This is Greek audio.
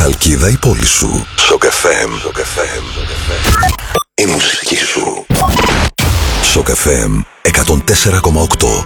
Χαλκίδα η πόλη σου. Σοκ FM. Η μουσική σου. Σοκ FM 104,8.